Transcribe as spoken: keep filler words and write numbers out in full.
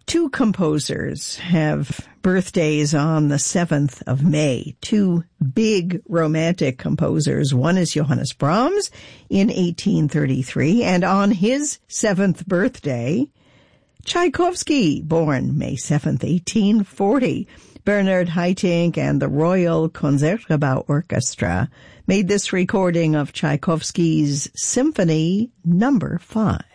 Two composers have birthdays on the seventh of May, two big romantic composers. One is Johannes Brahms in eighteen thirty-three, and on his seventh birthday, Tchaikovsky, born May seventh, eighteen forty. Bernard Haitink and the Royal Concertgebouw Orchestra made this recording of Tchaikovsky's Symphony Number Five.